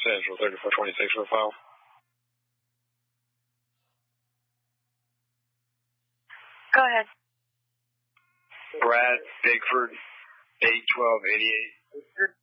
Central 3426 for the file. Go ahead. Brad Bigford, 81288.